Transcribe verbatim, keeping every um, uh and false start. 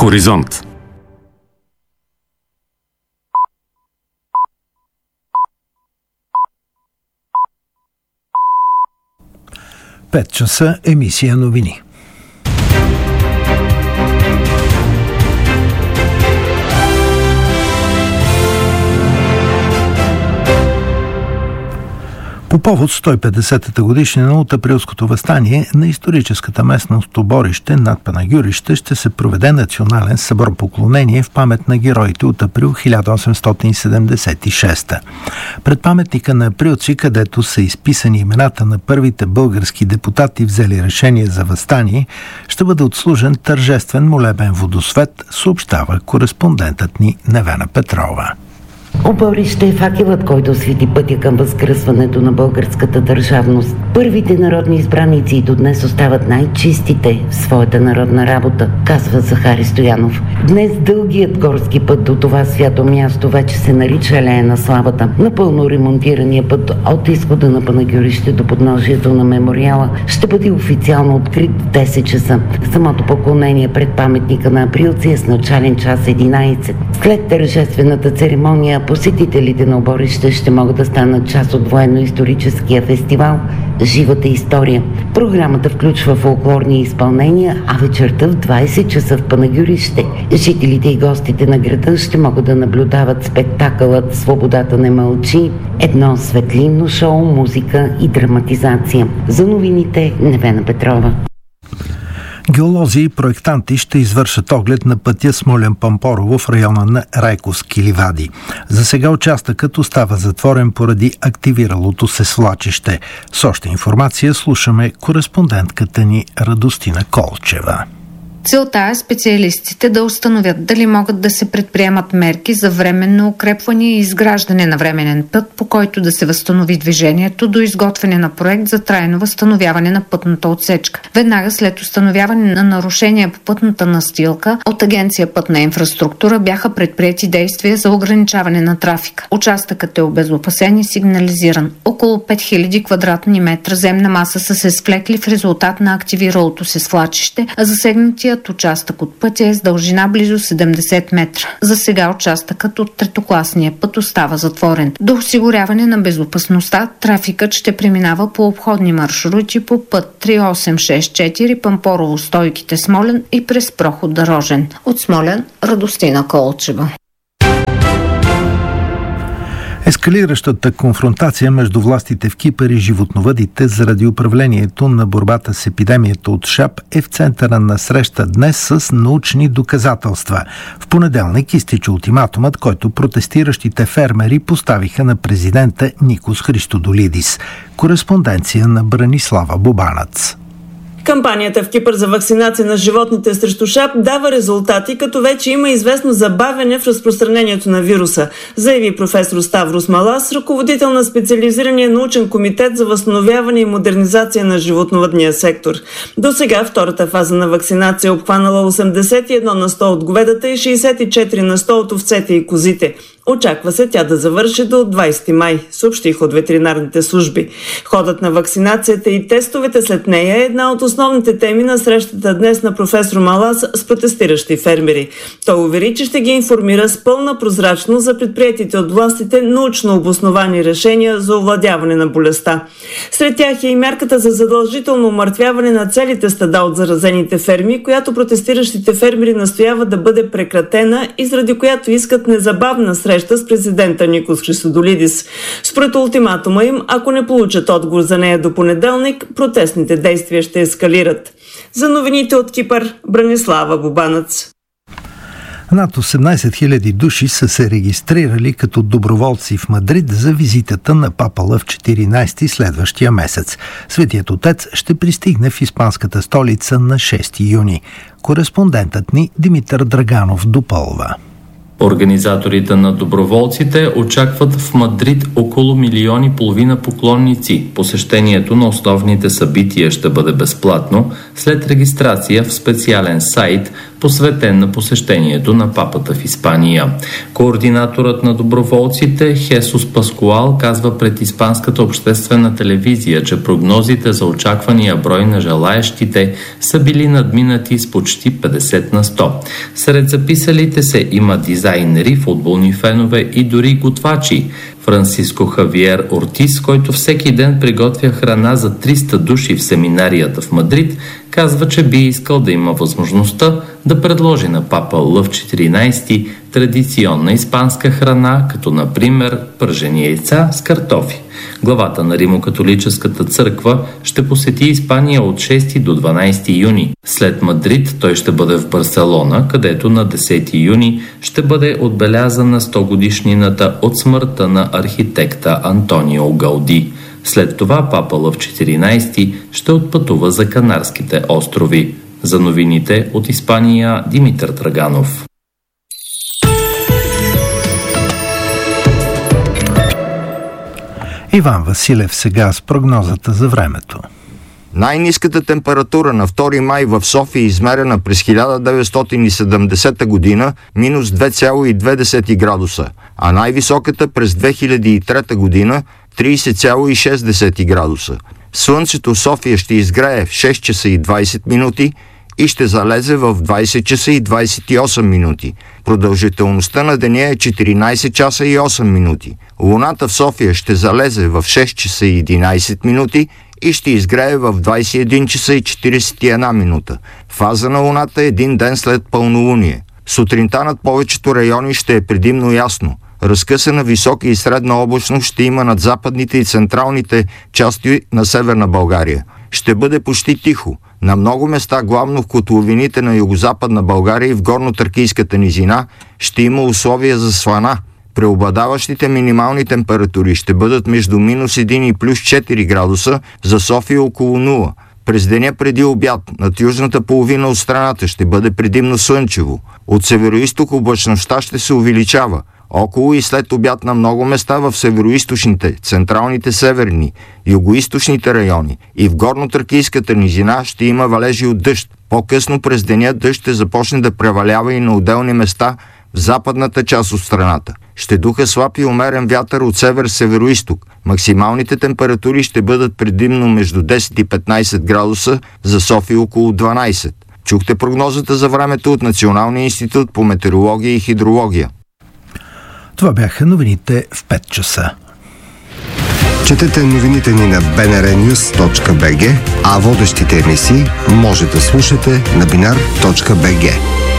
Хоризонт. пет часа, емисия новини. По повод сто и петдесетата годишнина от априлското въстание на историческата местност Оборище над Панагюрище ще се проведе национален събор поклонение в памет на героите от април хиляда осемстотин седемдесет и шеста. Пред паметника на априлци, където са изписани имената на първите български депутати, взели решение за въстание, ще бъде отслужен тържествен молебен водосвет, съобщава кореспондентът ни Невена Петрова. Оборище е факелът, който освети пътя към възкръсването на българската държавност. Първите народни избраници до днес остават най-чистите в своята народна работа, казва Захари Стоянов. Днес дългият горски път до това свято място вече се нарича Алея на славата. Напълно ремонтирания път от изхода на Панагюрище до подножието на мемориала ще бъде официално открит в десет часа. Самото поклонение пред паметника на априлци е с начален час единайсет. След тържествената церемония посетителите на Оборище ще могат да станат част от военно-историческия фестивал «Живата история». Програмата включва фолклорни изпълнения, а вечерта в двайсет часа в Панагюрище жителите и гостите на града ще могат да наблюдават спектакълът «Свободата не мълчи», едно светлинно шоу, музика и драматизация. За новините Невена Петрова. Геолози и проектанти ще извършат оглед на пътя Смолян-Пампорово в района на Райковски ливади. За сега участъкът остава затворен поради активиралото се свлачище. С още информация слушаме кореспондентката ни Радостина Колчева. Целта е специалистите да установят дали могат да се предприемат мерки за временно укрепване и изграждане на временен път, по който да се възстанови движението до изготвяне на проект за трайно възстановяване на пътната отсечка. Веднага след установяване на нарушения по пътната настилка от Агенция Пътна инфраструктура бяха предприети действия за ограничаване на трафика. Участъкът е обезопасен и сигнализиран. Около пет хиляди квадратни метра земна маса са се свлекли в резултат на активиралото се свлачище, а засегнатия участък от пътя е с дължина близо седемдесет метра. За сега участъкът от третокласния път остава затворен. До осигуряване на безопасността, трафикът ще преминава по обходни маршрути по път три осем шест четири Пампорово Стойките Смолян и през проход Дорожен. От Смолян Радостина Колчева. Ескалиращата конфронтация между властите в Кипър и животновъдите заради управлението на борбата с епидемията от шап е в центъра на среща днес с научни доказателства. В понеделник изтича ултиматумът, който протестиращите фермери поставиха на президента Никос Христодолидис. Кореспонденция на Бранислава Бобанац. Кампанията в Кипър за вакцинация на животните срещу шап дава резултати, като вече има известно забавяне в разпространението на вируса, заяви професор Ставрос Малас, ръководител на специализирания научен комитет за възстановяване и модернизация на животновъдния сектор. До сега втората фаза на вакцинация е обхванала осемдесет и едно на сто от говедата и шейсет и четири на сто от овцете и козите. Очаква се тя да завърши до двайсети май, съобщиха от ветеринарните служби. Ходът на вакцинацията и тестовете след нея е една от основните теми на срещата днес на професор Малас с протестиращи фермери. Той увери, че ще ги информира с пълна прозрачност за предприетите от властите научно обосновани решения за овладяване на болестта. Сред тях е и мярката за задължително умъртвяване на целите стада от заразените ферми, която протестиращите фермери настояват да бъде прекратена и заради която искат незабавна среща с президента Никос Христодолидис. Според ултиматума им, ако не получат отговор за нея до понеделник, протестните действия ще ескалират. За новините от Кипър, Бранислава Бобанац. Над осемнайсет хиляди души са се регистрирали като доброволци в Мадрид за визитата на папа Лъв четиринайсети следващия месец. Светият отец ще пристигне в испанската столица на шести юни. Кореспондентът ни Димитър Драганов допълва. Организаторите на доброволците очакват в Мадрид около милион и половина поклонници. Посещението на основните събития ще бъде безплатно след регистрация в специален сайт, посветен на посещението на папата в Испания. Координаторът на доброволците Хесус Паскуал казва пред испанската обществена телевизия, че прогнозите за очаквания брой на желаещите са били надминати с почти петдесет на сто. Сред записалите се има дизайнери, футболни фенове и дори готвачи. Франциско Хавиер Ортис, който всеки ден приготвя храна за триста души в семинарията в Мадрид, казва, че би искал да има възможността да предложи на папа Лъв четиринайсети традиционна испанска храна, като например пържени яйца с картофи. Главата на Римокатолическата църква ще посети Испания от шести до дванайсети юни. След Мадрид той ще бъде в Барселона, където на десети юни ще бъде отбелязана сто годишнината от смъртта на архитекта Антонио Гауди. След това папа Лъв четиринайсети ще отпътува за Канарските острови. За новините от Испания, Димитър Драганов. Иван Василев сега с прогнозата за времето. Най-ниската температура на втори май в София, измерена през хиляда деветстотин и седемдесета година, минус две цяло и две градуса, а най-високата през две хиляди и трета година, трийсет цяло и шест градуса. Слънцето в София ще изгрее в шест часа и двайсет минути и ще залезе в двайсет часа и двайсет и осем минути. Продължителността на деня е четиринайсет часа и осем минути. Луната в София ще залезе в шест часа и единайсет минути и ще изгрее в двайсет и един часа и четирийсет и една минута. Фаза на Луната е един ден след пълнолуние. Сутринта над повечето райони ще е предимно ясно. Разкъсана висока и средна облачност ще има над западните и централните части на Северна България. Ще бъде почти тихо. На много места, главно в котловините на югозападна България и в горно-тракийската низина, ще има условия за слана. Преобладаващите минимални температури ще бъдат между минус един и плюс четири градуса, за София около нула. През деня преди обяд над южната половина от страната ще бъде предимно слънчево. От североизток облачността ще се увеличава. Около и след обяд на много места в североизточните, централните северни, югоизточните райони и в горно-тракийската низина ще има валежи от дъжд. По-късно през деня дъжд ще започне да превалява и на отделни места в западната част от страната. Ще духа слаб и умерен вятър от север-североизток. Максималните температури ще бъдат предимно между десет и петнайсет градуса, за София около дванайсет. Чухте прогнозата за времето от Националния институт по метеорология и хидрология. Това бяха новините в пет часа. Четете новините ни на би ен ар нюз точка би джи, а водещите емисии може да слушате на бинар точка би джи.